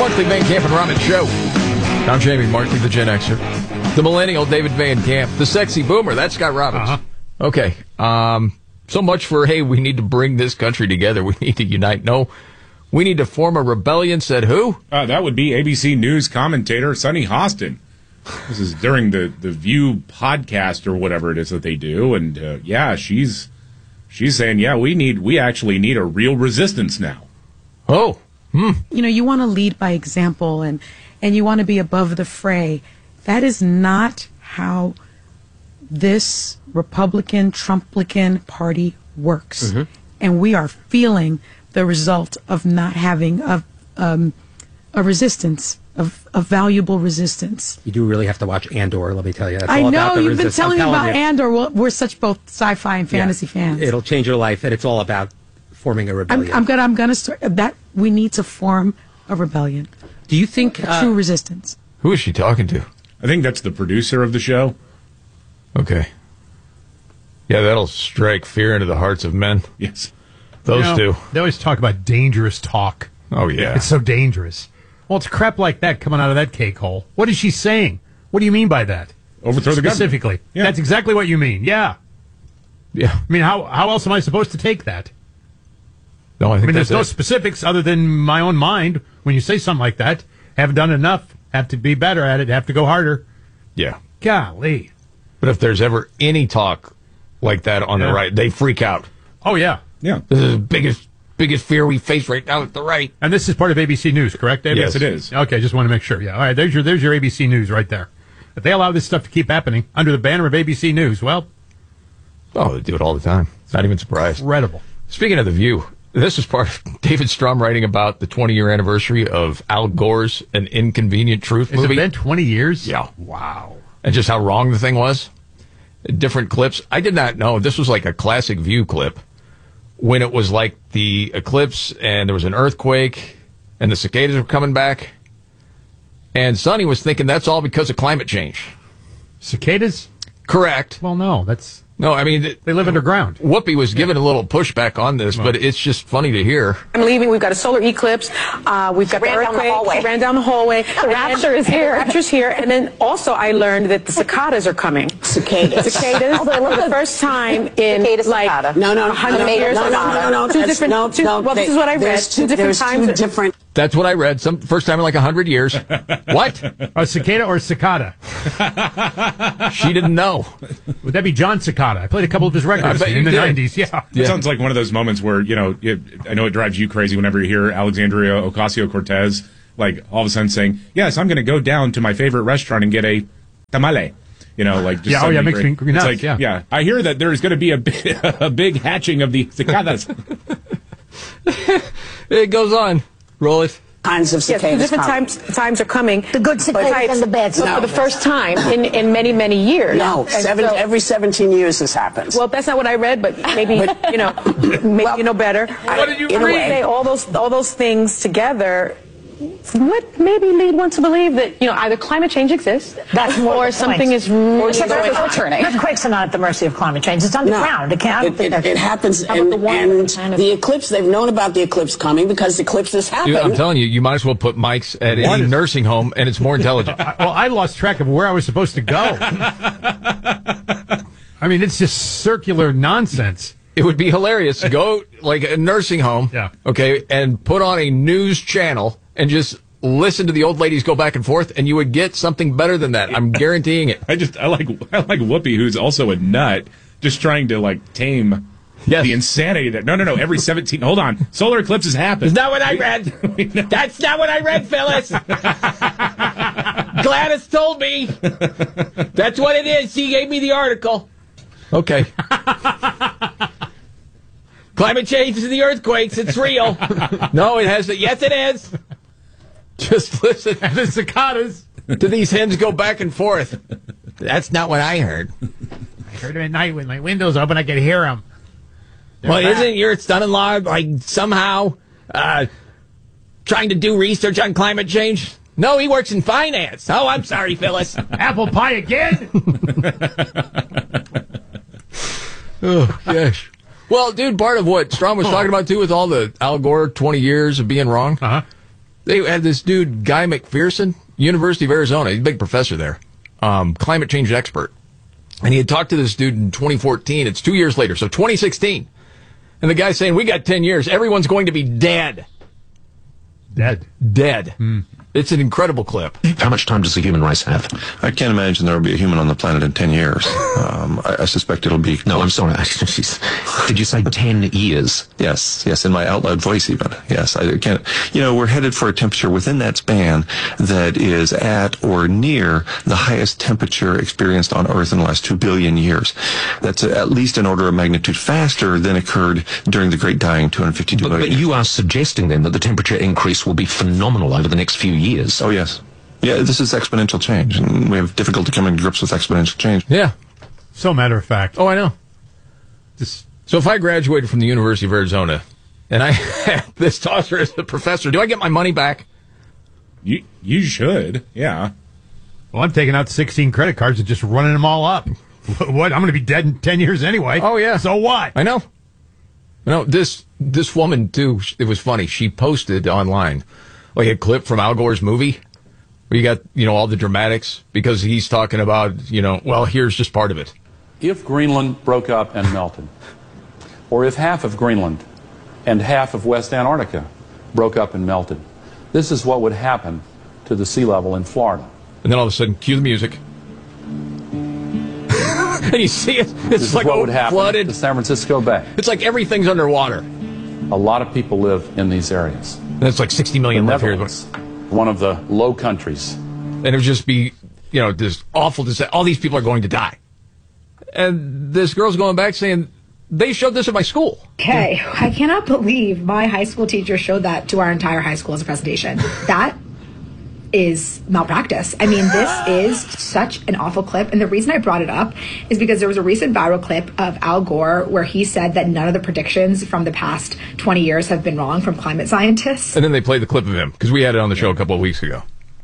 Markley, Van Camp, and Robbins Show. I'm Jamie Markley, the Gen Xer. The millennial, David Van Camp. The sexy boomer, that's Scott Robbins. Okay. So much for, hey, we need to bring this country together. We need to unite. No, we need to form a rebellion, said who? That would be ABC News commentator Sunny Hostin. This is during the View podcast or whatever it is that they do. And, she's saying, we actually need a real resistance now. Oh. You want to lead by example and you want to be above the fray. That is not how this Republican, Trumplican party works. Mm-hmm. And we are feeling the result of not having a resistance, of valuable resistance. You do really have to watch Andor, let me tell you. That's I all know, about the you've been telling me about you. Andor. We're such both sci-fi and fantasy fans. It'll change your life, and it's all about forming a rebellion. I'm gonna start that. We need to form a rebellion. Do you think true resistance? Who is she talking to? I think that's the producer of the show. Okay. Yeah, that'll strike fear into the hearts of men. Yes. Those two. They always talk about dangerous talk. Oh, yeah. It's so dangerous. Well, it's crap like that coming out of that cake hole. What is she saying? What do you mean by that? Overthrow the government. Specifically. Yeah. That's exactly what you mean. Yeah. Yeah. I mean, how else am I supposed to take that? No, I think there's no specifics other than my own mind. When you say something like that, haven't done enough, have to be better at it, have to go harder. Yeah. Golly. But if there's ever any talk like that on the right, they freak out. Oh, yeah. Yeah. This is the biggest fear we face right now at the right. And this is part of ABC News, correct, David? Yes, it is. Okay, just want to make sure. Yeah. All right, there's your ABC News right there. If they allow this stuff to keep happening under the banner of ABC News, well... Oh, they do it all the time. Not even surprised. Incredible. Speaking of The View, this is part of David Strum writing about the 20-year anniversary of Al Gore's An Inconvenient Truth Has movie. it been 20 years? Yeah. Wow. And just how wrong the thing was. Different clips. I did not know. This was like a classic View clip when it was like the eclipse and there was an earthquake and the cicadas were coming back. And Sonny was thinking that's all because of climate change. Cicadas? Correct. Well, no, that's... No, I mean... They live underground. Whoopi was giving a little pushback on this, but it's just funny to hear. I'm leaving. We've got a solar eclipse. We've got the earthquake. Ran down the hallway. The rapture is here. The rapture's here. And then also I learned that the cicadas are coming. Cicadas. Cicadas. For the first time in like No. 100 years. No. Two different. Well, this is what I read. Two different times. That's what I read. First time in like 100 years. What? A cicada or cicada? She didn't know. Would that be John Cicada? I played a couple of his records in the 90s. Yeah. It sounds like one of those moments where, I know it drives you crazy whenever you hear Alexandria Ocasio-Cortez, like all of a sudden saying, yes, I'm going to go down to my favorite restaurant and get a tamale. Just yeah, makes me nuts. It's like, yeah. I hear that there's going to be a big hatching of the cicadas. It goes on. Roll it. Kinds of cicadas. Yes, different times are coming. The good cicadas and the bad cicadas. For the first time in many, many years. No, every 17 years this happens. Well, that's not what I read, but maybe, maybe you know better. What did you read? All those things together would maybe lead one to believe that, either climate change exists or something is really turning. Earthquakes are not at the mercy of climate change. It's underground. It happens, and the eclipse, they've known about the eclipse coming because the eclipses happen. Dude, I'm telling you, you might as well put mics at any nursing home, and it's more intelligent. Well, I lost track of where I was supposed to go. I mean, it's just circular nonsense. It would be hilarious to go, like, a nursing home, okay, and put on a news channel and just listen to the old ladies go back and forth, and you would get something better than that. I'm guaranteeing it. I like Whoopi, who's also a nut, just trying to tame the insanity that no. Every 17. Hold on, solar eclipses happen. That's not what I read. That's not what I read, Phyllis. Gladys told me. That's what it is. She gave me the article. Okay. Climate change is the earthquakes. It's real. No, it has. Yes, it is. Just listen to the cicadas. To these hens go back and forth. That's not what I heard. I heard them at night with my windows open. I could hear them. Isn't your son-in-law somehow trying to do research on climate change? No, he works in finance. Oh, I'm sorry, Phyllis. Apple pie again? Oh, gosh. Well, dude, part of what Strom was talking about, too, with all the Al Gore 20 years of being wrong, They had this dude, Guy McPherson, University of Arizona. He's a big professor there, climate change expert. And he had talked to this dude in 2014. It's 2 years later, so 2016. And the guy's saying, we got 10 years. Everyone's going to be dead. Dead. It's an incredible clip. How much time does the human race have? I can't imagine there will be a human on the planet in 10 years. I suspect it'll be... No, I'm sorry. Did you say 10 years? Yes, in my out loud voice even. Yes, I can't... we're headed for a temperature within that span that is at or near the highest temperature experienced on Earth in the last 2 billion years. That's at least an order of magnitude faster than occurred during the Great Dying 252 million. But you are suggesting then that the temperature increase will be phenomenal over the next few years. Oh, yes. Yeah, this is exponential change, and we have difficulty coming to grips with exponential change. Yeah. So matter of fact. Oh, I know. So if I graduated from the University of Arizona and I had this tosser as a professor, do I get my money back? You should, yeah. Well, I'm taking out 16 credit cards and just running them all up. What? I'm going to be dead in 10 years anyway. Oh, yeah. So what? I know. This woman, too, it was funny. She posted online like a clip from Al Gore's movie where you got, all the dramatics because he's talking about, well, here's just part of it. If Greenland broke up and melted, or if half of Greenland and half of West Antarctica broke up and melted, this is what would happen to the sea level in Florida. And then all of a sudden, cue the music. And you see it. It's like what would happen flooded to San Francisco Bay. It's like everything's underwater. A lot of people live in these areas. And it's like 60 million live here. One of the low countries. And it would just be, this awful to say, all these people are going to die. And this girl's going back saying, they showed this at my school. Okay, I cannot believe my high school teacher showed that to our entire high school as a presentation. That is malpractice. I mean, this is such an awful clip. And the reason I brought it up is because there was a recent viral clip of Al Gore where he said that none of the predictions from the past 20 years have been wrong from climate scientists. And then they played the clip of him because we had it on the show a couple of weeks ago.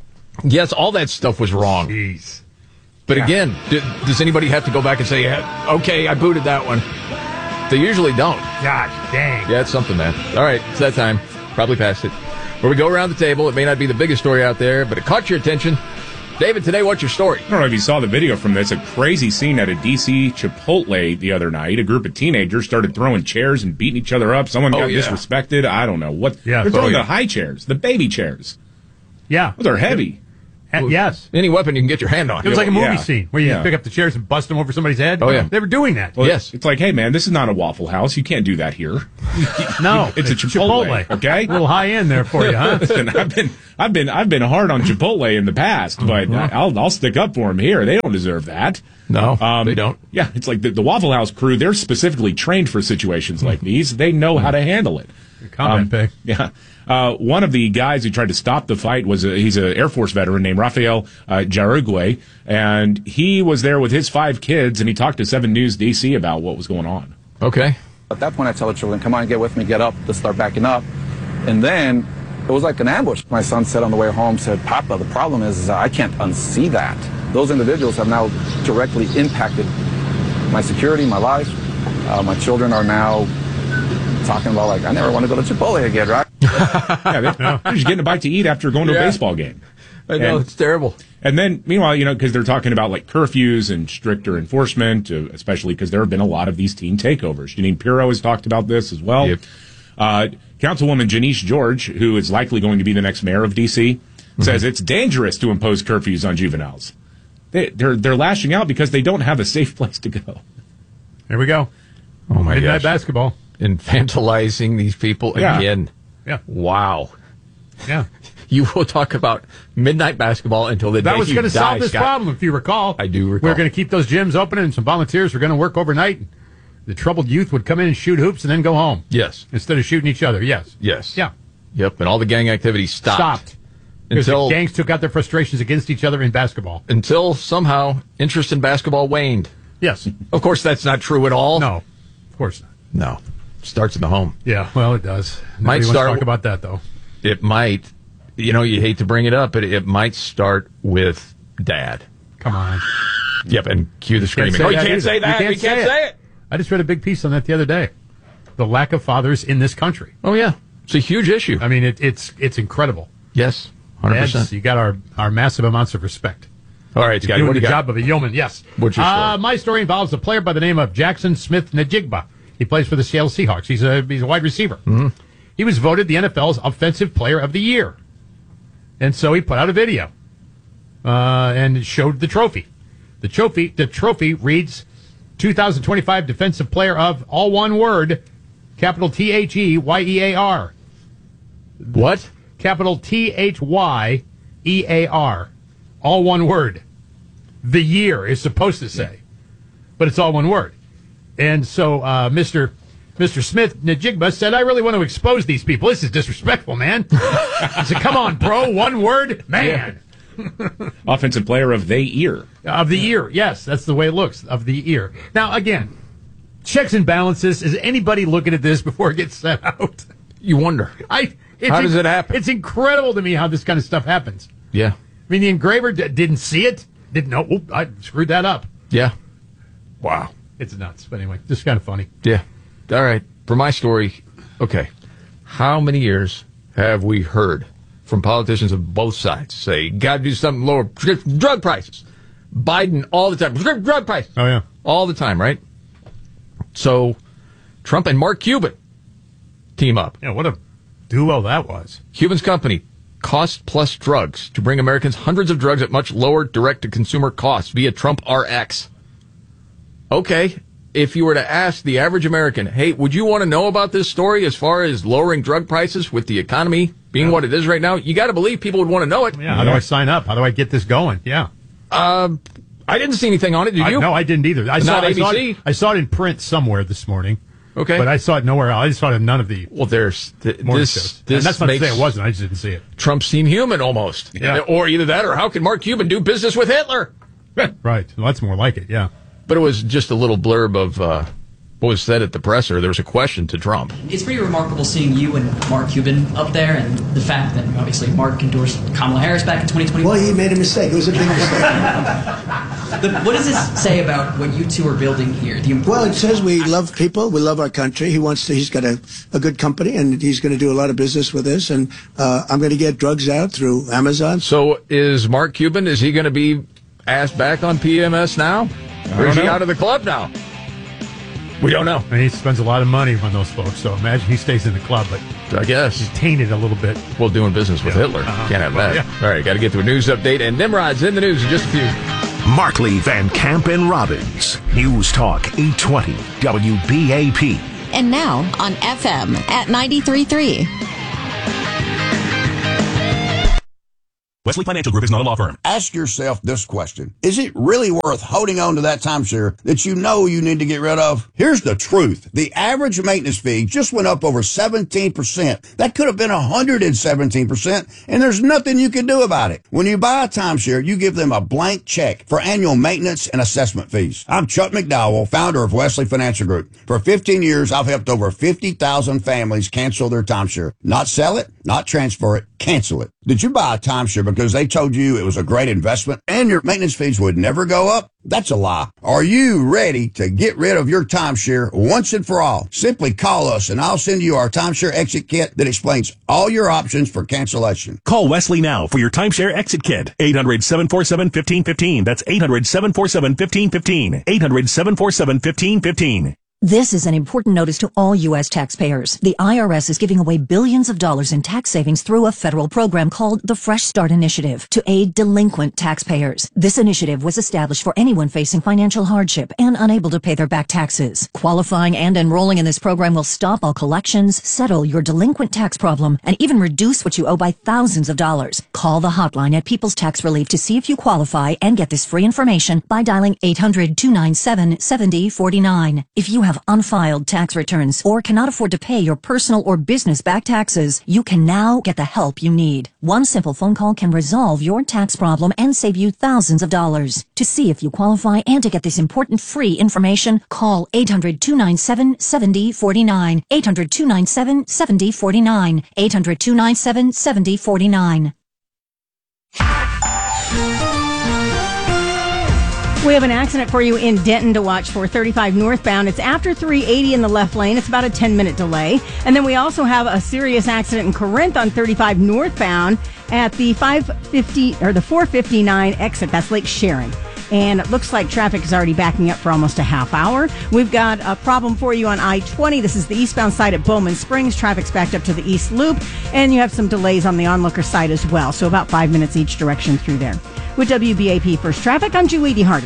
Yes, all that stuff was wrong. Jeez. But again, does anybody have to go back and say, okay, I booted that one? They usually don't. Gosh, dang. Yeah, it's something, man. All right, it's that time. Probably passed it. Where we go around the table. It may not be the biggest story out there, but it caught your attention. David, today, what's your story? I don't know if you saw the video from this. A crazy scene at a D.C. Chipotle the other night. A group of teenagers started throwing chairs and beating each other up. Someone got disrespected. I don't know what. Yeah, they're throwing the high chairs, the baby chairs. Yeah. Those are heavy. Yes. Any weapon you can get your hand on. It was like a movie scene where you pick up the chairs and bust them over somebody's head. Oh, yeah. They were doing that. Well, yes. It's like, hey, man, this is not a Waffle House. You can't do that here. No. It's a Chipotle. Okay? A little high end there for you, huh? Listen, I've been hard on Chipotle in the past, but I'll stick up for them here. They don't deserve that. No, they don't. Yeah, it's like the Waffle House crew, they're specifically trained for situations like these. They know how to handle it. Comment pig. Yeah. One of the guys who tried to stop the fight he's an Air Force veteran named Rafael Jarugwe, and he was there with his 5 kids, and he talked to 7 News DC about what was going on. Okay. At that point, I tell the children, come on, get with me, get up, let's start backing up. And then it was like an ambush. My son said on the way home, Papa, the problem is I can't unsee that. Those individuals have now directly impacted my security, my life. My children are now talking about, like, I never want to go to Chipotle again, right? They're just getting a bite to eat after going to a baseball game. I know, it's terrible. And then, meanwhile, because they're talking about, like, curfews and stricter enforcement, especially because there have been a lot of these teen takeovers. Janine Pirro has talked about this as well. Yep. Councilwoman Janice George, who is likely going to be the next mayor of D.C., says it's dangerous to impose curfews on juveniles. They're lashing out because they don't have a safe place to go. There we go. Oh, my Midnight gosh. basketball. Infantilizing these people again. Yeah. Wow. Yeah. You will talk about midnight basketball until the day you die, That was going to solve this problem, if you recall. I do recall. We were going to keep those gyms open, and some volunteers were going to work overnight. The troubled youth would come in and shoot hoops and then go home. Yes. Instead of shooting each other. Yes. Yes. Yeah. Yep. And all the gang activity stopped. Because the gangs took out their frustrations against each other in basketball. Until somehow interest in basketball waned. Yes. Of course, that's not true at all. No. Of course not. No. Starts in the home. Yeah. Well, it does. Might Nobody start. wants to talk about that, though. It might. You hate to bring it up, but it might start with dad. Come on. Yep, and cue the screaming. You can't say that. You can't say it. I just read a big piece on that the other day. The lack of fathers in this country. Oh, yeah. It's a huge issue. I mean, it's incredible. Yes, 100%. Eds, you got our massive amounts of respect. All right, You're Scotty, doing the job of a yeoman, yes. What's your story? My story involves a player by the name of Jackson Smith-Njigba. He plays for the Seattle Seahawks. He's a wide receiver. Mm-hmm. He was voted the NFL's Offensive Player of the Year. And so he put out a video and showed the trophy. The trophy reads 2025 Defensive Player of, all one word, capital T-H-E-Y-E-A-R. What? Capital T-H-Y-E-A-R. All one word. The year is supposed to say. But it's all one word. And so Mr. Smith-Njigba said, I really want to expose these people. This is disrespectful, man. I said, come on, bro. One word? Man. Offensive Player of the Year. Of the year, yes. That's the way it looks. Of the year. Now, again, checks and balances. Is anybody looking at this before it gets sent out? You wonder. How does it happen? It's incredible to me how this kind of stuff happens. Yeah. I mean, the engraver didn't see it. Didn't know. Oop, I screwed that up. Yeah. Wow. It's nuts. But anyway, just kind of funny. Yeah. All right. For my story, okay. How many years have we heard from politicians of both sides say, got to do something lower drug prices? Biden all the time. Drug prices. Oh, yeah. All the time, right? So Trump and Mark Cuban team up. Yeah, what a duo that was. Cuban's company, Cost Plus Drugs, to bring Americans hundreds of drugs at much lower direct-to-consumer costs via Trump RX. Okay, if you were to ask the average American, hey, would you want to know about this story as far as lowering drug prices with the economy being what it is right now? You got to believe people would want to know it. Yeah, how do I sign up? How do I get this going? Yeah. I didn't see anything on it. Did you? No, I didn't either. I saw it in print somewhere this morning. Okay. But I saw it nowhere else. I just saw it in none of the this shows. And that's not to say it wasn't. I just didn't see it. Trump seemed human almost. Yeah. Or either that or how can Mark Cuban do business with Hitler? Right. Well, that's more like it, yeah. But it was just a little blurb of what was said at the presser. There was a question to Trump. It's pretty remarkable seeing you and Mark Cuban up there, and the fact that obviously Mark endorsed Kamala Harris back in 2020. Well, he made a mistake. It was a big mistake. But what does this say about what you two are building here? Well, it says we love people. We love our country. He's got a good company, and he's going to do a lot of business with this. And I'm going to get drugs out through Amazon. So is Mark Cuban, is he going to be asked back on PMS now? Or is he out of the club now? We don't know. And he spends a lot of money on those folks, so imagine he stays in the club, but I guess he's tainted a little bit. Well, doing business with Hitler. Can't have that. Yeah. All right, got to get to a news update, and Nimrod's in the news in just a few. Markley, Van Camp, and Robbins. News Talk 820 WBAP. And now on FM at 93.3. Wesley Financial Group is not a law firm. Ask yourself this question. Is it really worth holding on to that timeshare that you know you need to get rid of? Here's the truth. The average maintenance fee just went up over 17%. That could have been 117%, and there's nothing you can do about it. When you buy a timeshare, you give them a blank check for annual maintenance and assessment fees. I'm Chuck McDowell, founder of Wesley Financial Group. For 15 years, I've helped over 50,000 families cancel their timeshare. Not sell it, not transfer it, cancel it. Did you buy a timeshare because they told you it was a great investment and your maintenance fees would never go up? That's a lie. Are you ready to get rid of your timeshare once and for all? Simply call us and I'll send you our timeshare exit kit that explains all your options for cancellation. Call Wesley now for your timeshare exit kit. 800-747-1515. That's 800-747-1515. 800-747-1515. This is an important notice to all U.S. taxpayers. The IRS is giving away billions of dollars in tax savings through a federal program called the Fresh Start Initiative to aid delinquent taxpayers. This initiative was established for anyone facing financial hardship and unable to pay their back taxes. Qualifying and enrolling in this program will stop all collections, settle your delinquent tax problem, and even reduce what you owe by thousands of dollars. Call the hotline at People's Tax Relief to see if you qualify and get this free information by dialing 800-297-7049. If you have unfiled tax returns or cannot afford to pay your personal or business back taxes, you can now get the help you need. One simple phone call can resolve your tax problem and save you thousands of dollars. To see if you qualify and to get this important free information, call 800-297-7049. 800-297-7049. 800-297-7049. We have an accident for you in Denton to watch for 35 northbound. It's after 380 in the left lane. It's about a 10-minute delay. And then we also have a serious accident in Corinth on 35 northbound at the 459 exit. That's Lake Sharon. And it looks like traffic is already backing up for almost a half hour. We've got a problem for you on I-20. This is the eastbound side at Bowman Springs. Traffic's backed up to the East Loop. And you have some delays on the onlooker side as well. So about 5 minutes each direction through there. With WBAP First Traffic, I'm Julie Hardy.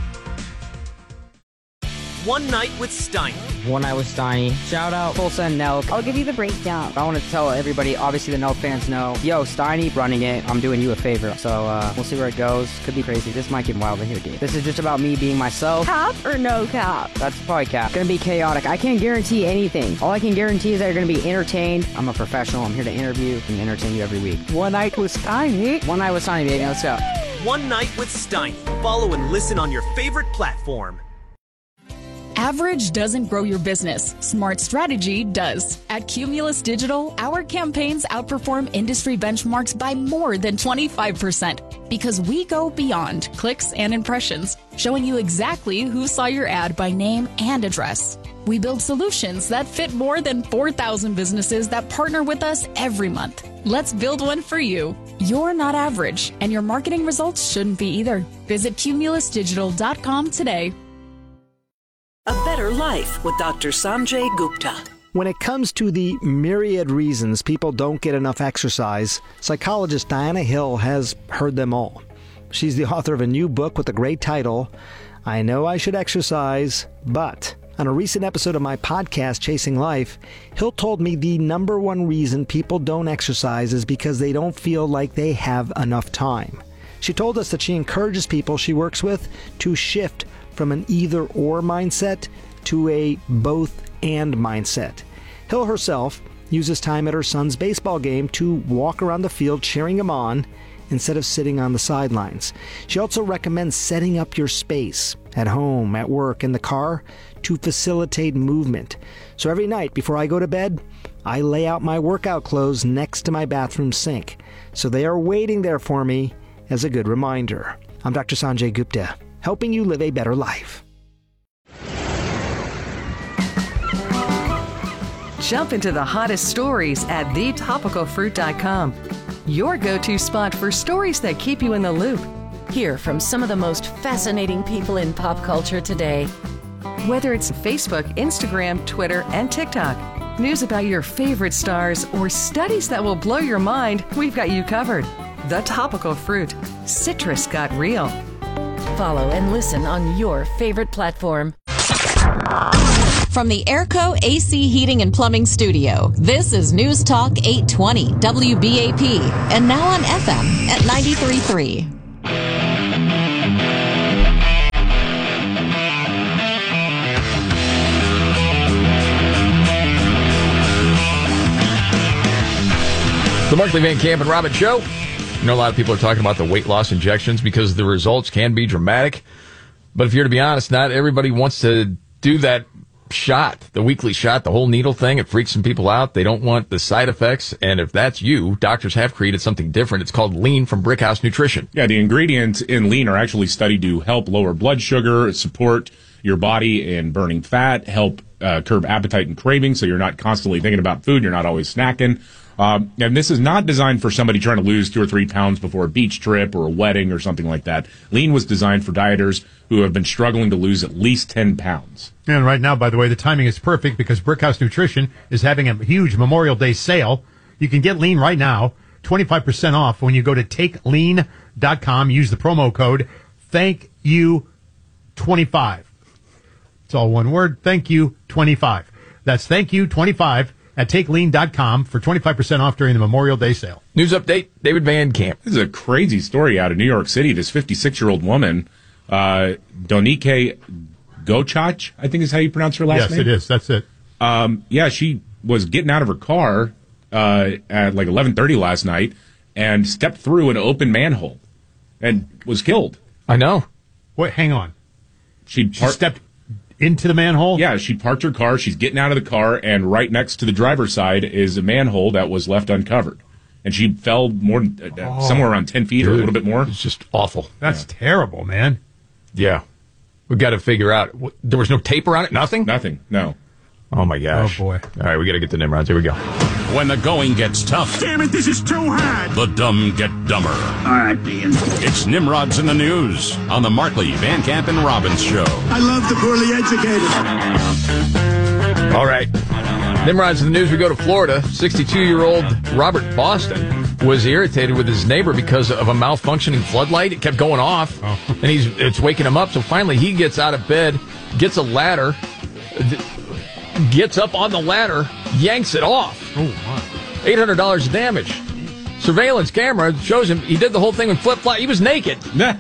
One Night with Steiny. One Night with Steiny. Shout out Tulsa and Nelk. I'll give you the breakdown. I want to tell everybody, obviously the Nelk fans know, yo, Steiny running it. I'm doing you a favor. So we'll see where it goes. Could be crazy. This might get wild in here, dude. This is just about me being myself. Cap or no cap? That's probably cap. Gonna be chaotic. I can't guarantee anything. All I can guarantee is that you're gonna be entertained. I'm a professional. I'm here to interview and entertain you every week. One Night with Steiny. One Night with Steiny, baby. Let's go. One Night with Steiny. Follow and listen on your favorite platform. Average doesn't grow your business. Smart strategy does. At Cumulus Digital, our campaigns outperform industry benchmarks by more than 25% because we go beyond clicks and impressions, showing you exactly who saw your ad by name and address. We build solutions that fit more than 4,000 businesses that partner with us every month. Let's build one for you. You're not average, and your marketing results shouldn't be either. Visit cumulusdigital.com today. A Better Life with Dr. Sanjay Gupta. When it comes to the myriad reasons people don't get enough exercise, psychologist Diana Hill has heard them all. She's the author of a new book with a great title, I Know I Should Exercise, But... On a recent episode of my podcast, Chasing Life, Hill told me the number one reason people don't exercise is because they don't feel like they have enough time. She told us that she encourages people she works with to shift from an either-or mindset to a both-and mindset. Hill herself uses time at her son's baseball game to walk around the field cheering him on instead of sitting on the sidelines. She also recommends setting up your space at home, at work, in the car to facilitate movement. So every night before I go to bed, I lay out my workout clothes next to my bathroom sink. So they are waiting there for me as a good reminder. I'm Dr. Sanjay Gupta, helping you live a better life. Jump into the hottest stories at thetopicalfruit.com. Your go-to spot for stories that keep you in the loop. Hear from some of the most fascinating people in pop culture today. Whether it's Facebook, Instagram, Twitter, and TikTok, news about your favorite stars, or studies that will blow your mind, we've got you covered. The Topical Fruit. Citrus got real. Follow and listen on your favorite platform. From the Airco AC Heating and Plumbing Studio, this is News Talk 820 WBAP, and now on FM at 93.3. The Markley, Van Camp, and Robbins Show. You know, a lot of people are talking about the weight loss injections because the results can be dramatic. But if you're to be honest, not everybody wants to do that shot, the weekly shot, the whole needle thing. It freaks some people out. They don't want the side effects. And if that's you, doctors have created something different. It's called Lean from Brickhouse Nutrition. Yeah, the ingredients in Lean are actually studied to help lower blood sugar, support your body in burning fat, help curb appetite and craving so you're not constantly thinking about food, you're not always snacking. And this is not designed for somebody trying to lose 2 or 3 pounds before a beach trip or a wedding or something like that. Lean was designed for dieters who have been struggling to lose at least 10 pounds. And right now, by the way, the timing is perfect because Brickhouse Nutrition is having a huge Memorial Day sale. You can get Lean right now, 25% off when you go to takelean.com. Use the promo code ThankYou25. It's all one word, ThankYou25. That's ThankYou25 at takelean.com for 25% off during the Memorial Day sale. News update, David Van Camp. This is a crazy story out of New York City. This 56-year-old woman, Donike Gochach, I think is how you pronounce her last name. Yes, it is. That's it. Yeah, she was getting out of her car at like 11:30 last night and stepped through an open manhole and was killed. I know. Wait, hang on. She stepped into the manhole? Yeah, she parked her car. She's getting out of the car, and right next to the driver's side is a manhole that was left uncovered. And she fell somewhere around 10 feet or a little bit more. It's just awful. That's terrible, man. Yeah. We got to figure out. There was no tape around it? Nothing? Nothing, no. Oh, my gosh. Oh, boy. All right, we got to get the Nimrods. Here we go. When the going gets tough. Damn it, this is too hard. The dumb get dumber. All right, Ian. It's Nimrods in the News on the Markley, Van Camp, and Robbins Show. I love the poorly educated. All right. Nimrods in the News. We go to Florida. 62-year-old Robert Boston was irritated with his neighbor because of a malfunctioning floodlight. It kept going off, and it's waking him up. So finally he gets out of bed, gets a ladder, gets up on the ladder, yanks it off. Oh, my. $800 damage. Surveillance camera shows him he did the whole thing in flip-flop. He was naked.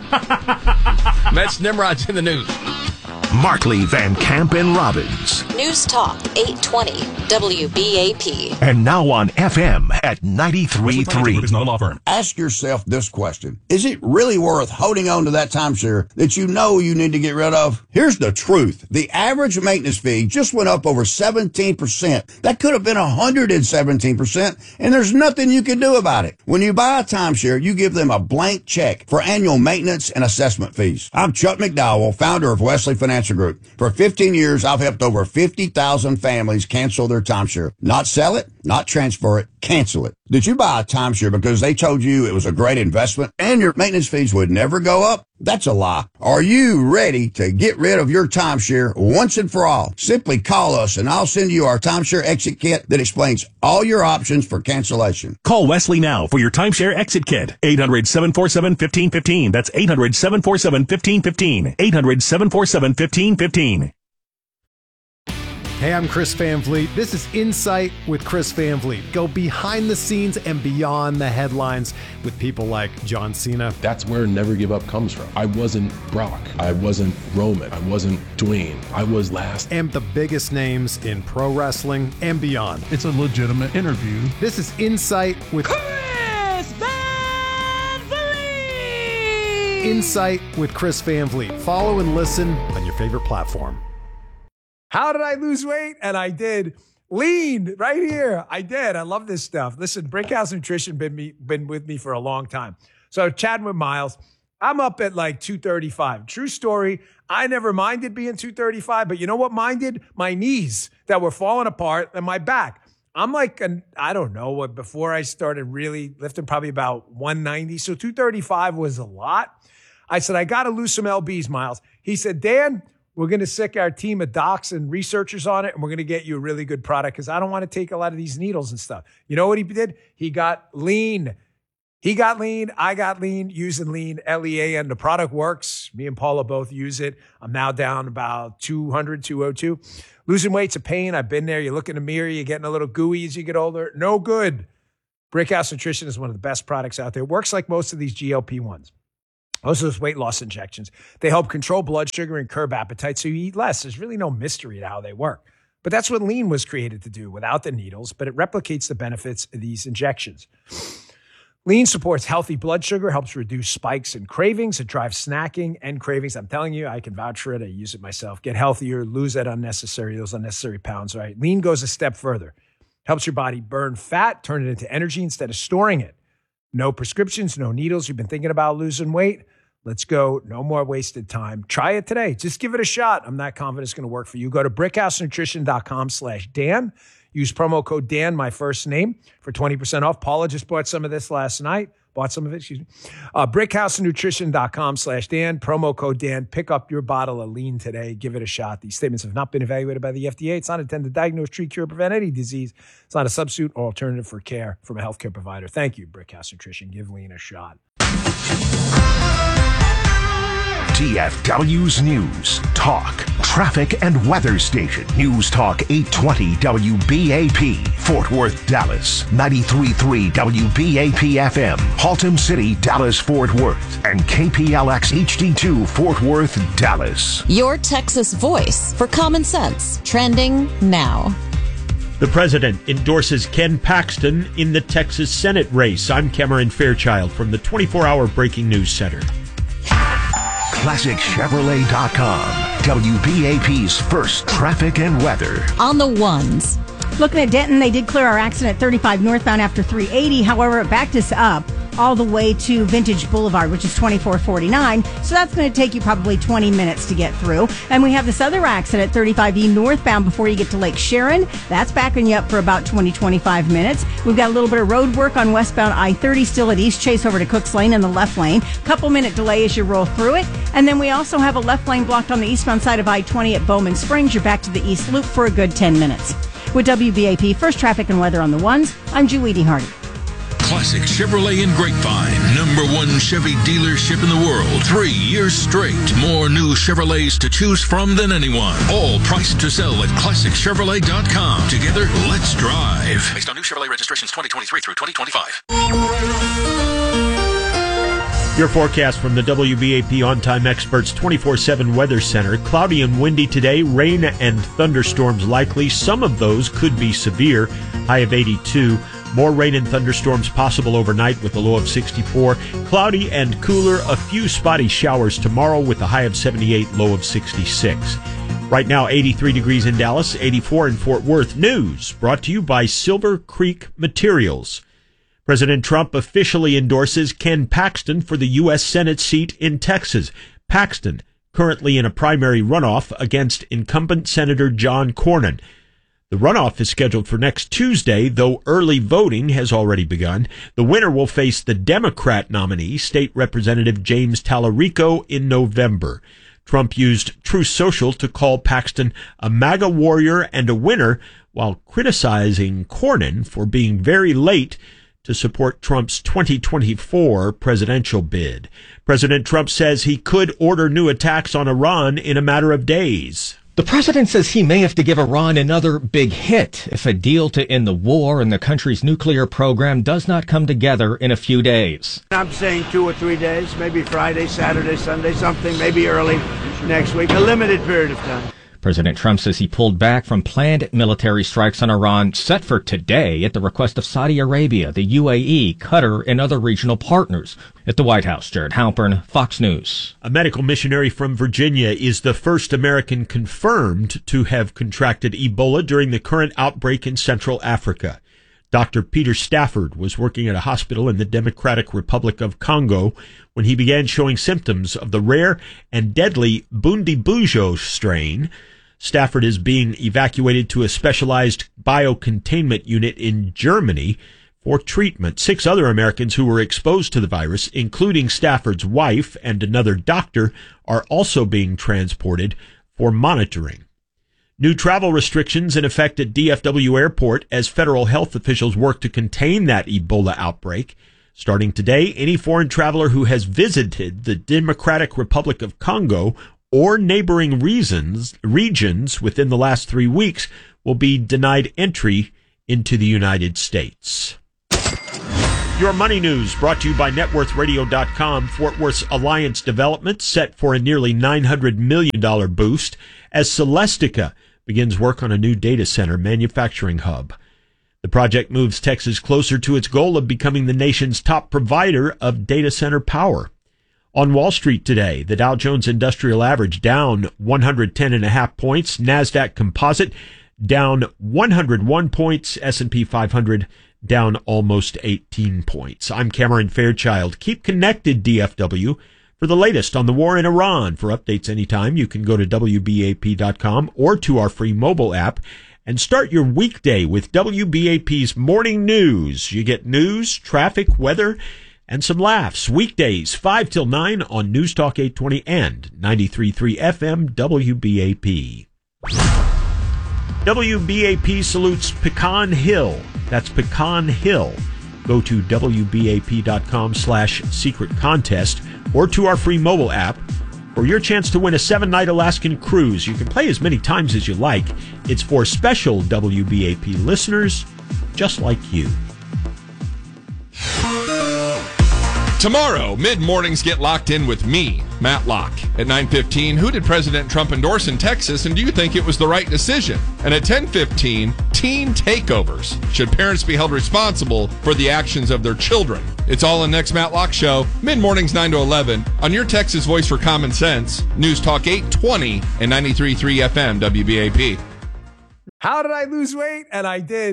That's Nimrods in the News. Markley, Van Camp, and Robbins. News Talk 820 WBAP. And now on FM at 93.3. Is not a law firm. Ask yourself this question. Is it really worth holding on to that timeshare that you know you need to get rid of? Here's the truth. The average maintenance fee just went up over 17%. That could have been 117%, and there's nothing you can do about it. When you buy a timeshare, you give them a blank check for annual maintenance and assessment fees. I'm Chuck McDowell, founder of Wesley Financial Group. For 15 years, I've helped over 50,000 families cancel their timeshare. Not sell it, not transfer it, cancel it. Did you buy a timeshare because they told you it was a great investment and your maintenance fees would never go up? That's a lie. Are you ready to get rid of your timeshare once and for all? Simply call us and I'll send you our timeshare exit kit that explains all your options for cancellation. Call Wesley now for your timeshare exit kit. 800-747-1515. That's 800-747-1515. 800-747-1515. Hey, I'm Chris Van Vliet. This is Insight with Chris Van Vliet. Go behind the scenes and beyond the headlines with people like John Cena. That's where Never Give Up comes from. I wasn't Brock. I wasn't Roman. I wasn't Dwayne. I was last. And the biggest names in pro wrestling and beyond. It's a legitimate interview. This is Insight with Chris Van Vliet! Insight with Chris Van Vliet. Follow and listen on your favorite platform. How did I lose weight? And I did. Lean right here. I did. I love this stuff. Listen, Brickhouse Nutrition been with me for a long time. So chatting with Miles, I'm up at like 235. True story. I never minded being 235, but you know what minded? My knees that were falling apart and my back. I'm like, I don't know what, before I started really lifting, probably about 190. So 235 was a lot. I said, I got to lose some LBs, Miles. He said, Dan, we're going to sick our team of docs and researchers on it, and we're going to get you a really good product because I don't want to take a lot of these needles and stuff. You know what he did? He got lean. He got lean. I got lean using lean, L-E-A-N. The product works. Me and Paula both use it. I'm now down about 200, 202. Losing weight's a pain. I've been there. You look in the mirror. You're getting a little gooey as you get older. No good. Brickhouse Nutrition is one of the best products out there. It works like most of these GLP-1s. Most of those weight loss injections, they help control blood sugar and curb appetite so you eat less. There's really no mystery to how they work. But that's what lean was created to do without the needles, but it replicates the benefits of these injections. Lean supports healthy blood sugar, helps reduce spikes and cravings. It drives snacking and cravings. I'm telling you, I can vouch for it. I use it myself. Get healthier, lose those unnecessary pounds, right? Lean goes a step further. Helps your body burn fat, turn it into energy instead of storing it. No prescriptions, no needles. You've been thinking about losing weight? Let's go. No more wasted time. Try it today. Just give it a shot. I'm not confident it's going to work for you. Go to brickhousenutrition.com/Dan. Use promo code Dan, my first name, for 20% off. Paula just bought some of this last night. Brickhousenutrition.com/Dan. Promo code Dan. Pick up your bottle of lean today. Give it a shot. These statements have not been evaluated by the FDA. It's not intended to diagnose, treat, cure, prevent any disease. It's not a substitute or alternative for care from a healthcare provider. Thank you, Brickhouse Nutrition. Give lean a shot. TFW's News, Talk, Traffic and Weather Station. News Talk 820 WBAP, Fort Worth, Dallas. 93.3 WBAP FM, Haltom City, Dallas, Fort Worth. And KPLX HD2, Fort Worth, Dallas. Your Texas voice for common sense. Trending now. The president endorses Ken Paxton in the Texas Senate race. I'm Cameron Fairchild from the 24-hour Breaking News Center. ClassicChevrolet.com, WBAP's first traffic and weather. On the ones. Looking at Denton, they did clear our accident at 35 northbound after 380. However, it backed us up all the way to Vintage Boulevard, which is $24.49. So that's going to take you probably 20 minutes to get through. And we have this other accident, 35E northbound before you get to Lake Sharon. That's backing you up for about 20-25 minutes. We've got a little bit of road work on westbound I-30 still at East Chase over to Cooks Lane in the left lane. Couple-minute delay as you roll through it. And then we also have a left lane blocked on the eastbound side of I-20 at Bowman Springs. You're back to the East Loop for a good 10 minutes. With WBAP First Traffic and Weather on the Ones, I'm Julie Hardy. Classic Chevrolet in Grapevine, #1 Chevy dealership in the world, 3 years straight. More new Chevrolets to choose from than anyone. All priced to sell at ClassicChevrolet.com. Together, let's drive. Based on new Chevrolet registrations 2023 through 2025. Your forecast from the WBAP On-Time Experts 24/7 Weather Center. Cloudy and windy today, rain and thunderstorms likely. Some of those could be severe, high of 82. More rain and thunderstorms possible overnight with a low of 64. Cloudy and cooler, a few spotty showers tomorrow with a high of 78, low of 66. Right now, 83 degrees in Dallas, 84 in Fort Worth. News brought to you by Silver Creek Materials. President Trump officially endorses Ken Paxton for the U.S. Senate seat in Texas. Paxton, currently in a primary runoff against incumbent Senator John Cornyn. The runoff is scheduled for next Tuesday, though early voting has already begun. The winner will face the Democrat nominee, State Representative James Tallarico, in November. Trump used Truth Social to call Paxton a MAGA warrior and a winner, while criticizing Cornyn for being very late to support Trump's 2024 presidential bid. President Trump says he could order new attacks on Iran in a matter of days. The president says he may have to give Iran another big hit if a deal to end the war and the country's nuclear program does not come together in a few days. I'm saying 2 or 3 days, maybe Friday, Saturday, Sunday, something, maybe early next week, a limited period of time. President Trump says he pulled back from planned military strikes on Iran set for today at the request of Saudi Arabia, the UAE, Qatar, and other regional partners. At the White House, Jared Halpern, Fox News. A medical missionary from Virginia is the first American confirmed to have contracted Ebola during the current outbreak in Central Africa. Dr. Peter Stafford was working at a hospital in the Democratic Republic of Congo when he began showing symptoms of the rare and deadly Bundibugyo strain. Stafford is being evacuated to a specialized biocontainment unit in Germany for treatment. 6 other Americans who were exposed to the virus, including Stafford's wife and another doctor, are also being transported for monitoring. New travel restrictions in effect at DFW Airport as federal health officials work to contain that Ebola outbreak. Starting today, any foreign traveler who has visited the Democratic Republic of Congo or neighboring regions within the last 3 weeks will be denied entry into the United States. Your money news brought to you by NetWorthRadio.com. Fort Worth's Alliance Development set for a nearly $900 million boost as Celestica begins work on a new data center manufacturing hub. The project moves Texas closer to its goal of becoming the nation's top provider of data center power. On Wall Street today, the Dow Jones Industrial Average down 110.5 points, NASDAQ Composite down 101 points, S&P 500 down almost 18 points. I'm Cameron Fairchild. Keep connected, DFW. For the latest on the war in Iran, for updates anytime, you can go to WBAP.com or to our free mobile app and start your weekday with WBAP's Morning News. You get news, traffic, weather, and some laughs. Weekdays, 5 till 9 on News Talk 820 and 93.3 FM WBAP. WBAP salutes Pecan Hill. That's Pecan Hill. Go to WBAP.com/secret contest or to our free mobile app for your chance to win a 7-night Alaskan cruise. You can play as many times as you like. It's for special WBAP listeners just like you. Tomorrow, mid-mornings get locked in with me, Matt Locke. At 9:15, who did President Trump endorse in Texas, and do you think it was the right decision? And at 10:15, teen takeovers. Should parents be held responsible for the actions of their children? It's all in next Matt Locke Show, mid-mornings 9 to 11, on your Texas voice for common sense, News Talk 820 and 93.3 FM WBAP. How did I lose weight? And I did.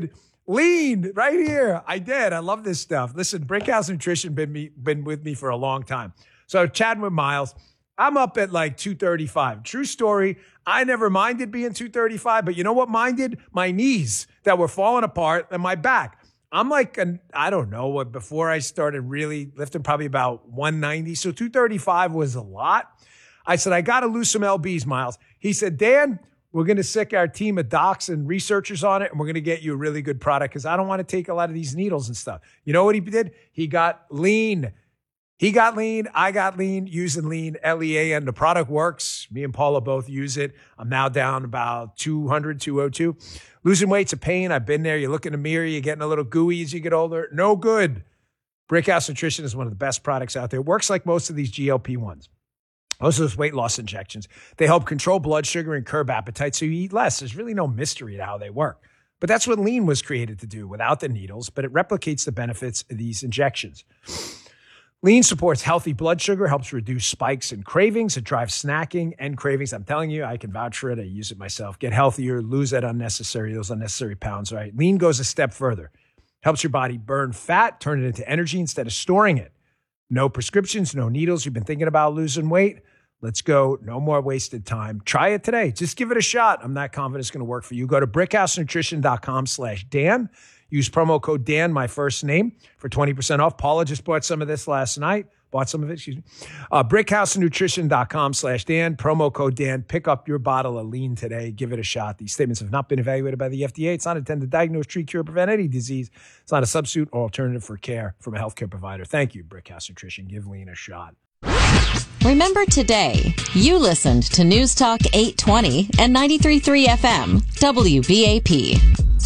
Lean right here. I did. I love this stuff. Listen, Brickhouse Nutrition been with me for a long time. So chatting with Miles, I'm up at like 235. True story. I never minded being 235, but you know what minded? My knees that were falling apart and my back. I'm like, I don't know what, before I started really lifting, probably about 190. So 235 was a lot. I said, I got to lose some LBs, Miles. He said, Dan, we're going to sick our team of docs and researchers on it, and we're going to get you a really good product because I don't want to take a lot of these needles and stuff. You know what he did? He got lean. He got lean. I got lean, using lean, Lean. The product works. Me and Paula both use it. I'm now down about 200, 202. Losing weight's a pain. I've been there. You look in the mirror, you're getting a little gooey as you get older. No good. Brickhouse Nutrition is one of the best products out there. It works like most of these GLP-1s. Most of those weight loss injections. They help control blood sugar and curb appetite so you eat less. There's really no mystery to how they work. But that's what lean was created to do without the needles, but it replicates the benefits of these injections. Lean supports healthy blood sugar, helps reduce spikes and cravings. It drives snacking and cravings. I'm telling you, I can vouch for it. I use it myself. Get healthier, lose those unnecessary pounds, right? Lean goes a step further. Helps your body burn fat, turn it into energy instead of storing it. No prescriptions, no needles. You've been thinking about losing weight? Let's go. No more wasted time. Try it today. Just give it a shot. I'm not confident it's going to work for you. Go to brickhousenutrition.com/Dan. Use promo code Dan, my first name, for 20% off. Paula just bought some of this last night. Brickhousenutrition.com/Dan. Promo code Dan. Pick up your bottle of lean today. Give it a shot. These statements have not been evaluated by the FDA. It's not intended to diagnose, treat, cure, prevent any disease. It's not a substitute or alternative for care from a healthcare provider. Thank you, Brickhouse Nutrition. Give lean a shot. Remember today, you listened to News Talk 820 and 93.3 FM, WBAP.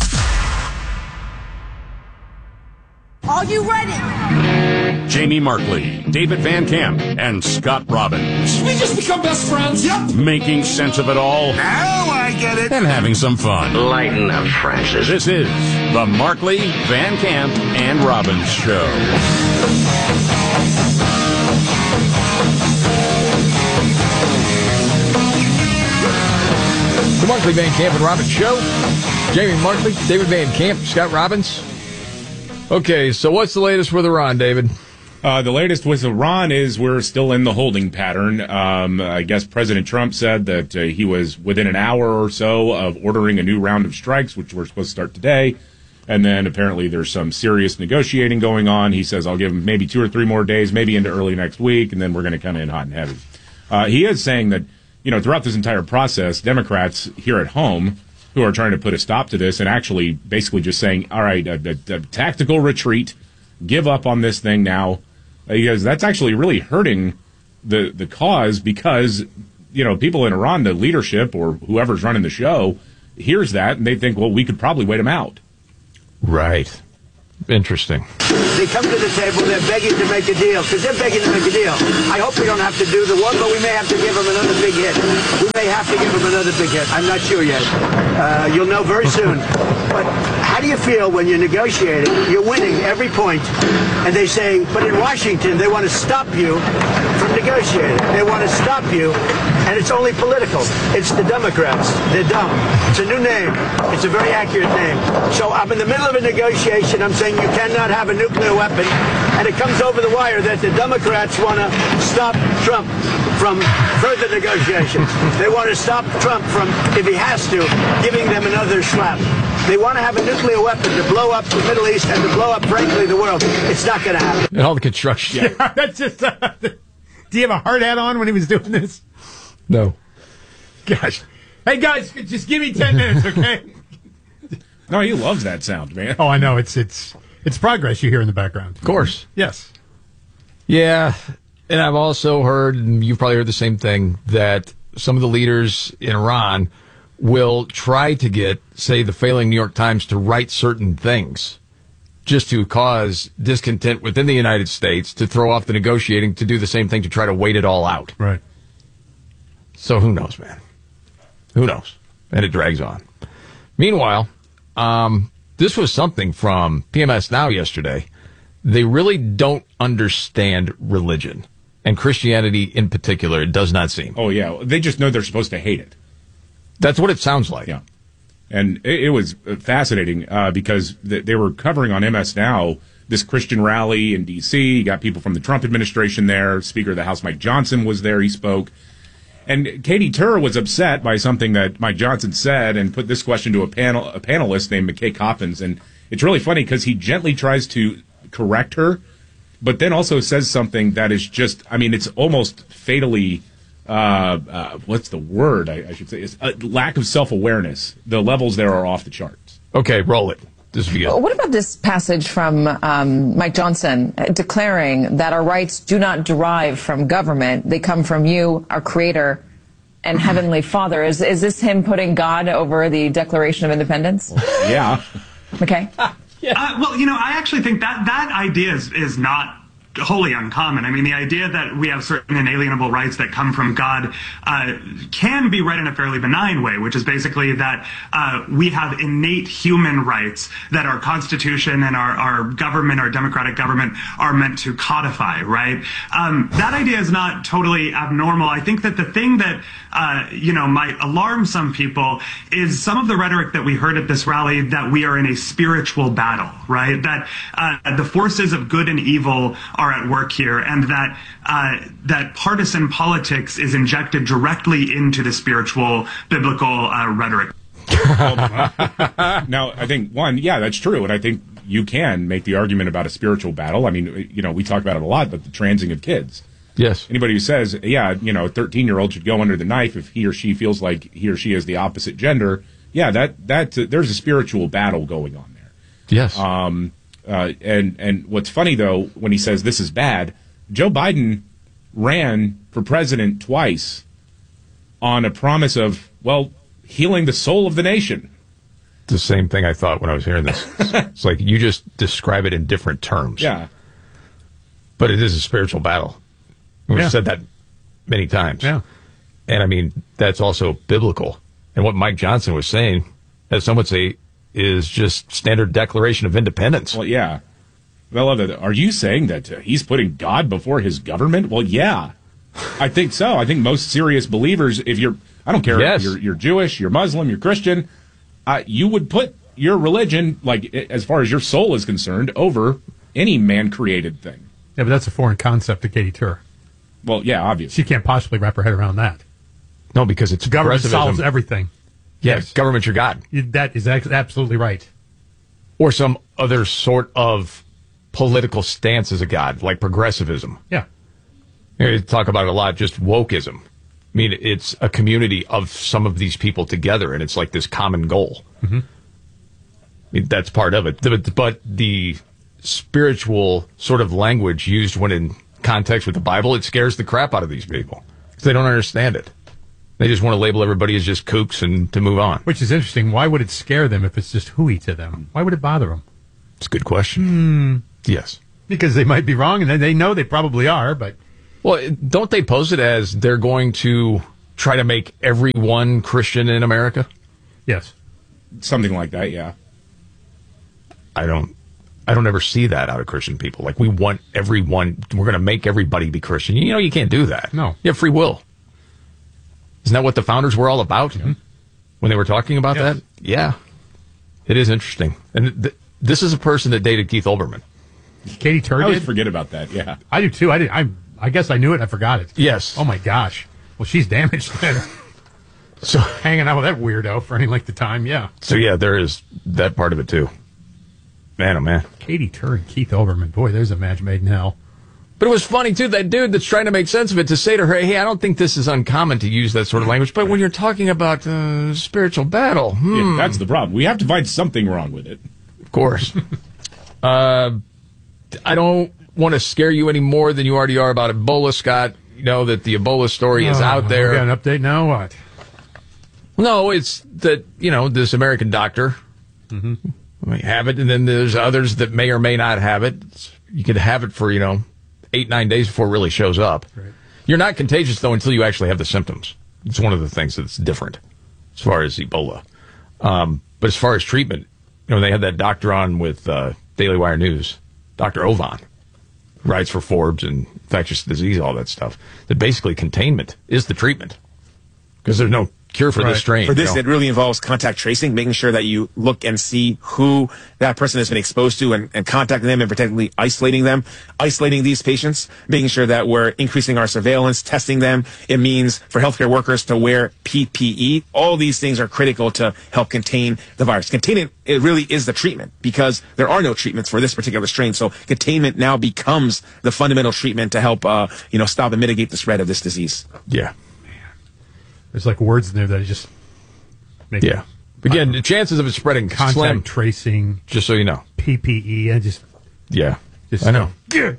Are you ready? Jamie Markley, David Van Camp, and Scott Robbins. Did we just become best friends? Yep. Making sense of it all. Now I get it. And having some fun. Lighten up, Francis. This is the Markley, Van Camp, and Robbins Show. The Markley, Van Camp, and Robbins Show. Jamie Markley, David Van Camp, Scott Robbins. Okay, so what's the latest with Iran, David? The latest with Iran is we're still in the holding pattern. I guess President Trump said that he was within an hour or so of ordering a new round of strikes, which were supposed to start today. And then apparently there's some serious negotiating going on. He says, I'll give him maybe 2 or 3 more days, maybe into early next week, and then we're going to come in hot and heavy. He is saying that, throughout this entire process, Democrats here at home who are trying to put a stop to this and actually basically just saying, all right, a tactical retreat, give up on this thing now, because that's actually really hurting the cause because, people in Iran, the leadership or whoever's running the show, hears that and they think, well, we could probably wait him out. Right. Interesting. They come to the table, they're begging to make a deal, because they're begging to make a deal. I hope we don't have to do the one, but we may have to give them another big hit. We may have to give them another big hit. I'm not sure yet. You'll know very soon. But how do you feel when you're negotiating? You're winning every point, and they say, but in Washington, they want to stop you from negotiating. They want to stop you, and it's only political. It's the Democrats. They're dumb. It's a new name. It's a very accurate name. So I'm in the middle of a negotiation. I'm saying you cannot have a nuclear weapon, and it comes over the wire that the Democrats want to stop Trump from further negotiations. They want to stop Trump from, if he has to, giving them another slap. They want to have a nuclear weapon to blow up the Middle East and to blow up, frankly, the world. It's not going to happen. And all the construction. Yeah, that's just. Do you have a hard hat on when he was doing this? No. Gosh. Hey, guys, just give me 10 minutes, okay? No, he loves that sound, man. Oh, I know. It's progress you hear in the background. Of course. Yes. Yeah. And I've also heard, and you've probably heard the same thing, that some of the leaders in Iran will try to get, say, the failing New York Times to write certain things just to cause discontent within the United States, to throw off the negotiating, to do the same thing, to try to wait it all out. Right. So who knows, man? Who knows? And it drags on. Meanwhile, this was something from PMS Now yesterday. They really don't understand religion, and Christianity in particular. It does not seem. Oh, yeah. They just know they're supposed to hate it. That's what it sounds like. Yeah. And it was fascinating because they were covering on MS Now this Christian rally in D.C. You got people from the Trump administration there. Speaker of the House Mike Johnson was there. He spoke. And Katie Tur was upset by something that Mike Johnson said and put this question to a panelist named McKay Coppins. And it's really funny because he gently tries to correct her, but then also says something that is just, I mean, it's almost fatally, what's the word I should say? It's a lack of self-awareness. The levels there are off the charts. Okay, roll it. What about this passage from Mike Johnson declaring that our rights do not derive from government? They come from you, our Creator, and Heavenly Father. Is this him putting God over the Declaration of Independence? Yeah. Okay. Well, I actually think that idea is not wholly uncommon. I mean, the idea that we have certain inalienable rights that come from God can be read in a fairly benign way, which is basically that we have innate human rights that our Constitution and our government, our democratic government, are meant to codify, right? That idea is not totally abnormal. I think that the thing that might alarm some people is some of the rhetoric that we heard at this rally that we are in a spiritual battle, right? That the forces of good and evil are at work here, and that partisan politics is injected directly into the spiritual biblical rhetoric. Now, I think, that's true, and I think you can make the argument about a spiritual battle. I mean, we talk about it a lot, but the transing of kids. Yes. Anybody who says, a 13-year-old should go under the knife if he or she feels like he or she is the opposite gender, there's a spiritual battle going on there. Yes. And what's funny, though, when he says this is bad, Joe Biden ran for president twice on a promise of, healing the soul of the nation. The same thing I thought when I was hearing this. It's like you just describe it in different terms. Yeah. But it is a spiritual battle. We've said that many times. Yeah. And I mean, that's also biblical. And what Mike Johnson was saying, as some would say, is just standard Declaration of Independence. Well, yeah. I love that. Are you saying that he's putting God before his government? Well, yeah. I think so. I think most serious believers, I don't care if you're Jewish, you're Muslim, you're Christian, you would put your religion, like as far as your soul is concerned, over any man-created thing. Yeah, but that's a foreign concept to Katie Tur. Well, yeah, obviously. She can't possibly wrap her head around that. No, because it's government solves everything. Yes, government's your God. That is absolutely right. Or some other sort of political stance as a God, like progressivism. Yeah. You talk about it a lot, just wokeism. I mean, it's a community of some of these people together, and it's like this common goal. Mm-hmm. I mean, that's part of it. But the spiritual sort of language used when in context with the Bible, it scares the crap out of these people because they don't understand it. They just want to label everybody as just kooks and to move on. Which is interesting. Why would it scare them if it's just hooey to them? Why would it bother them? It's a good question. Yes. Because they might be wrong, and they know they probably are, but... Well, don't they pose it as they're going to try to make everyone Christian in America? Yes. Something like that, yeah. I don't ever see that out of Christian people. Like, we want everyone, we're going to make everybody be Christian. You can't do that. No. You have free will. Isn't that what the founders were all about when they were talking about that? Yeah. It is interesting. And this is a person that dated Keith Olbermann. Katie Tur I always did? forget about that, yeah. I do, too. I guess I knew it. I forgot it. Yes. Oh, my gosh. Well, she's damaged then. So hanging out with that weirdo for any length of time, yeah. So, yeah, there is that part of it, too. Man, oh, man. Katie Tur and Keith Olbermann. Boy, there's a match made in hell. But it was funny, too, that dude that's trying to make sense of it, to say to her, hey, I don't think this is uncommon to use that sort of language, but when you're talking about spiritual battle, Yeah, that's the problem. We have to find something wrong with it. Of course. I don't want to scare you any more than you already are about Ebola, Scott. You know that the Ebola story is out there. We got an update now? What? No, it's that, this American doctor may have it, and then there's others that may or may not have it. You could have it for, 8-9 days before it really shows up. Right. You're not contagious, though, until you actually have the symptoms. It's one of the things that's different as far as Ebola. But as far as treatment, they had that doctor on with Daily Wire News, Dr. Ovan, who writes for Forbes and infectious disease, all that stuff, that basically containment is the treatment because there's no cure for this strain. For this, you know? it really involves contact tracing, making sure that you look and see who that person has been exposed to and contacting them and particularly isolating them, isolating these patients, making sure that we're increasing our surveillance, testing them. It means for healthcare workers to wear PPE. All these things are critical to help contain the virus. Containment, it really is the treatment because there are no treatments for this particular strain. So containment now becomes the fundamental treatment to help, stop and mitigate the spread of this disease. Yeah. There's like words in there that just make Yeah. Again, the chances of it spreading contact slim. tracing, Just so you know. PPE, and just I know.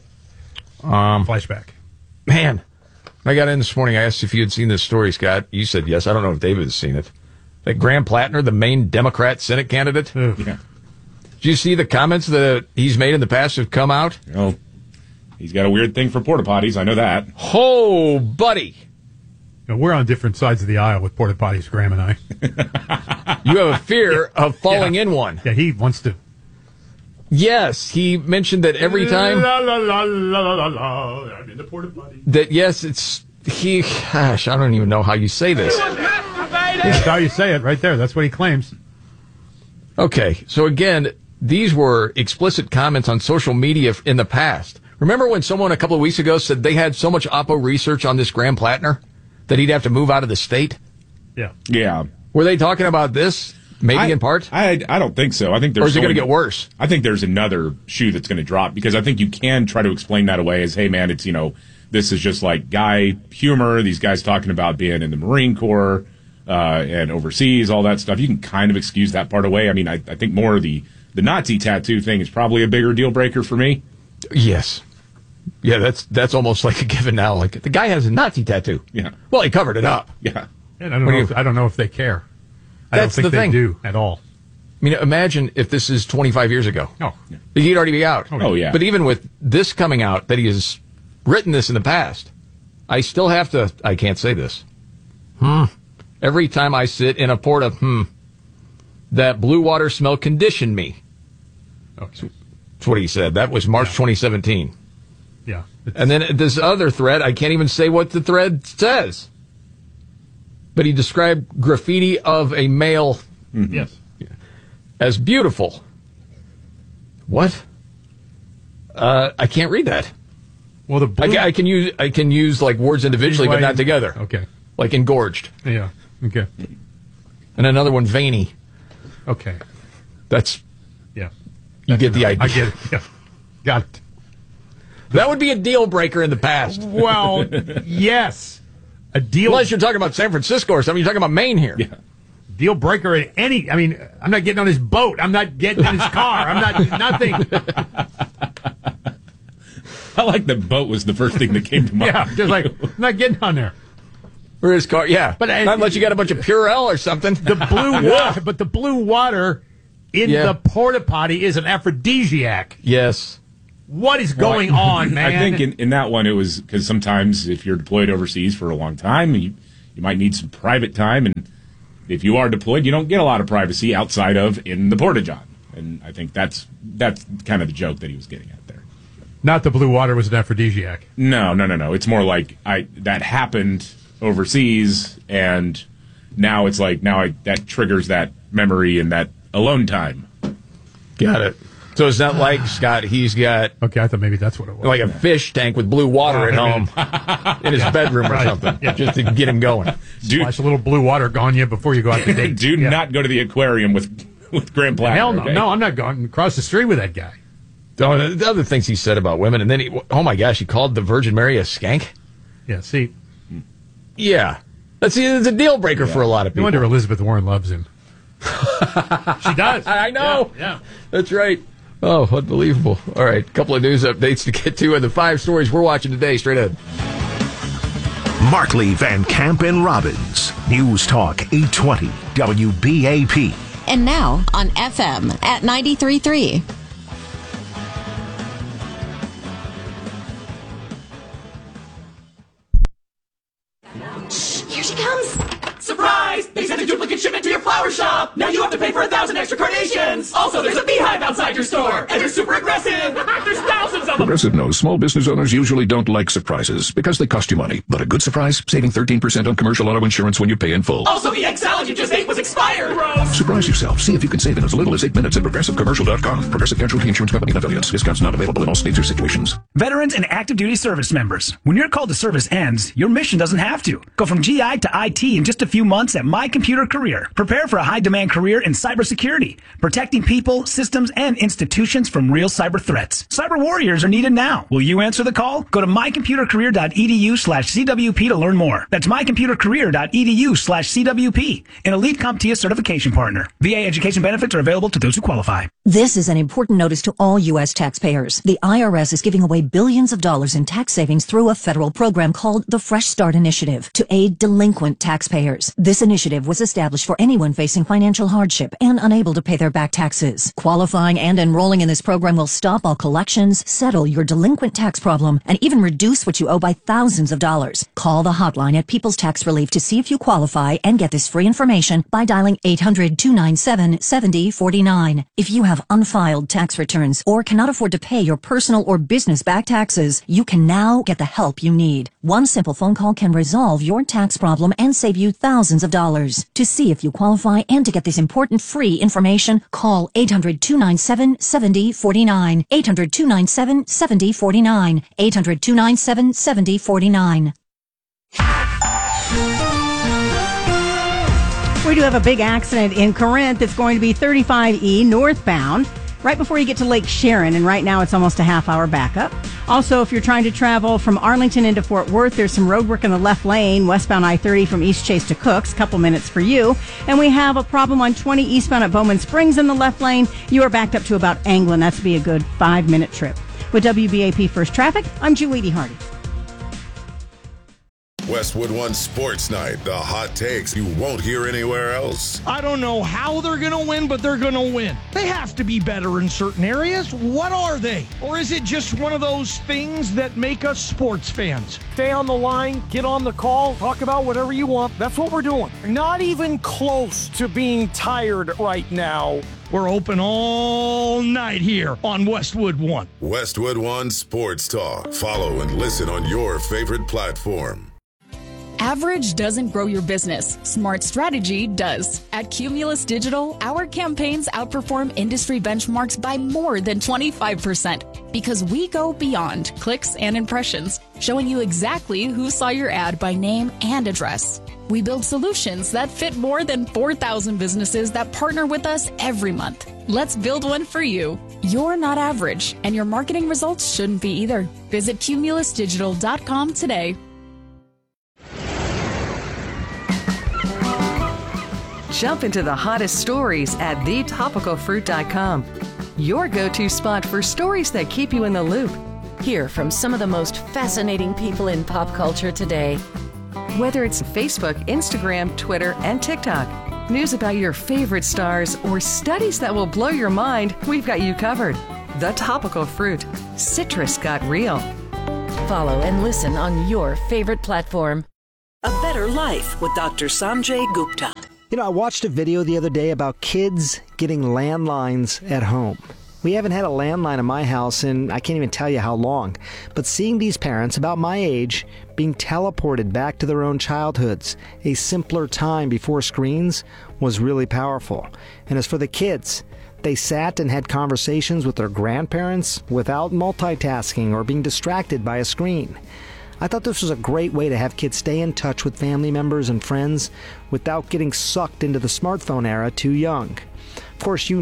Flashback. Man, I got in this morning. I asked if you had seen this story, Scott. You said yes. I don't know if David has seen it. That Graham Plattner, the Maine Democrat Senate candidate. Yeah. Did you see the comments that he's made in the past have come out? Oh, he's got a weird thing for porta potties. I know that. Oh, buddy. We're on different sides of the aisle with porta potties, Graham and I. You have a fear of falling in one. Yeah, he wants to. Yes, he mentioned that every time. La, la, la, la, la, la, I'm in the porta potty. That, yes, it's. Gosh, I don't even know how you say this. That's how you say it right there. That's what he claims. Okay, so again, these were explicit comments on social media in the past. Remember when someone a couple of weeks ago said they had so much Oppo research on this Graham Plattner that he'd have to move out of the state? Yeah. Were they talking about this? Maybe in part? I don't think so. I think there's or is it going to get worse? I think there's another shoe that's going to drop because I think you can try to explain that away as, hey, man, it's, this is just like guy humor. These guys talking about being in the Marine Corps and overseas, all that stuff. You can kind of excuse that part away. I mean, I think more of the Nazi tattoo thing is probably a bigger deal breaker for me. Yes. Yeah, that's almost like a given now. Like the guy has a Nazi tattoo. Yeah. Well, he covered it up. Yeah. And I don't know if they care. I That's don't think the they thing. do at all. I mean, imagine if this is 25 years ago. Oh. Yeah. He'd already be out. Oh, yeah. But even with this coming out, that he has written this in the past, I still have to, I can't say this. Every time I sit in a porta, that blue water smell conditioned me. Okay. That's what he said. That was March 2017. Yeah. And then this other thread, I can't even say what the thread says. But he described graffiti of a male Yes. as beautiful. What? I can't read that. Well, the blue... I can use like words individually, but not together. Okay. Like engorged. Yeah. Okay. And another one, veiny. Okay. That's. Yeah. You get the idea. I get it. Yeah. Got it. That would be a deal breaker in the past. Well, yes. A deal. Unless you're talking about San Francisco or something, you're talking about Maine here. Yeah. Deal breaker in any. I mean, I'm not getting on his boat. I'm not getting in his car. I'm not. Nothing. I like the boat was the first thing that came to mind. Yeah, just like I'm not getting on there. Or his car, yeah. But not unless you got a bunch of Purell or something. The blue water, but the blue water in the porta potty is an aphrodisiac. Yes. What is going on, man? I think in that one it was because sometimes if you're deployed overseas for a long time, you might need some private time, and if you are deployed, you don't get a lot of privacy outside of in the porta-john. And I think that's kind of the joke that he was getting at there. Not the blue water was an aphrodisiac. No. It's more like that happened overseas, and now it's like that triggers that memory and that alone time. Got it. So it's not like, Scott, he's got... Okay, I thought maybe that's what it was. Like a fish tank with blue water at home in his bedroom or something, just to get him going. Splash a little blue water on you before you go out to date. Do not go to the aquarium with Graham Plattner. Hell no. Okay? No, I'm not going across the street with that guy. So the other things he said about women, and then oh my gosh, he called the Virgin Mary a skank? Yeah, see. Yeah. It's a deal breaker for a lot of people. No wonder Elizabeth Warren loves him. She does. I know. Yeah. That's right. Oh, unbelievable. All right, a couple of news updates to get to, and the 5 stories we're watching today, straight ahead. Markley, Van Camp, and Robbins. News Talk 820 WBAP. And now on FM at 93.3. Here she comes. Surprise! surprise! They sent a duplicate shipment to your flower shop! Now you have to pay for 1,000 extra carnations! Also, there's a beehive outside your store! And they're super aggressive! There's thousands of them! Progressive knows small business owners usually don't like surprises because they cost you money. But a good surprise? Saving 13% on commercial auto insurance when you pay in full. Also, the egg salad you just ate was expired! Gross! Surprise yourself. See if you can save in as little as 8 minutes at ProgressiveCommercial.com. Progressive Casualty Insurance Company and affiliates. Discounts not available in all states or situations. Veterans and active duty service members. When your call to service ends, your mission doesn't have to. Go from GI to IT in just a few months at My Computer Career. Prepare for a high-demand career in cybersecurity, protecting people, systems, and institutions from real cyber threats. Cyber warriors are needed now. Will you answer the call? Go to mycomputercareer.edu/CWP to learn more. That's mycomputercareer.edu/CWP, an elite CompTIA certification partner. VA education benefits are available to those who qualify. This is an important notice to all U.S. taxpayers. The IRS is giving away billions of dollars in tax savings through a federal program called the Fresh Start Initiative to aid delinquent taxpayers. This initiative was established for anyone facing financial hardship and unable to pay their back taxes. Qualifying and enrolling in this program will stop all collections, settle your delinquent tax problem, and even reduce what you owe by thousands of dollars. Call the hotline at People's Tax Relief to see if you qualify and get this free information by dialing 800-297-7049. If you have unfiled tax returns or cannot afford to pay your personal or business back taxes, you can now get the help you need. One simple phone call can resolve your tax problem and save you thousands of dollars. To see if you qualify and to get this important free information, call 800-297-7049. 800-297-7049. 800-297-7049. We do have a big accident in Corinth. It's going to be 35E northbound, right before you get to Lake Sharon, and right now it's almost a half-hour backup. Also, if you're trying to travel from Arlington into Fort Worth, there's some road work in the left lane, westbound I-30 from East Chase to Cooks, couple minutes for you. And we have a problem on 20 eastbound at Bowman Springs in the left lane. You are backed up to about Anglin. That's be a good 5-minute trip. With WBAP First Traffic, I'm Julie Hardy. Westwood One Sports Night, the hot takes you won't hear anywhere else. I don't know how they're going to win, but they're going to win. They have to be better in certain areas. What are they? Or is it just one of those things that make us sports fans? Stay on the line, get on the call, talk about whatever you want. That's what we're doing. Not even close to being tired right now. We're open all night here on Westwood One. Westwood One Sports Talk. Follow and listen on your favorite platform. Average doesn't grow your business. Smart strategy does. At Cumulus Digital, our campaigns outperform industry benchmarks by more than 25% because we go beyond clicks and impressions, showing you exactly who saw your ad by name and address. We build solutions that fit more than 4,000 businesses that partner with us every month. Let's build one for you. You're not average, and your marketing results shouldn't be either. Visit cumulusdigital.com today. Jump into the hottest stories at thetopicalfruit.com. Your go-to spot for stories that keep you in the loop. Hear from some of the most fascinating people in pop culture today. Whether it's Facebook, Instagram, Twitter, and TikTok, news about your favorite stars, or studies that will blow your mind, we've got you covered. The Topical Fruit. Citrus got real. Follow and listen on your favorite platform. A Better Life with Dr. Sanjay Gupta. You know, I watched a video the other day about kids getting landlines at home. We haven't had a landline in my house in I can't even tell you how long. But seeing these parents about my age being teleported back to their own childhoods, a simpler time before screens, was really powerful. And as for the kids, they sat and had conversations with their grandparents without multitasking or being distracted by a screen. I thought this was a great way to have kids stay in touch with family members and friends without getting sucked into the smartphone era too young. Of course, you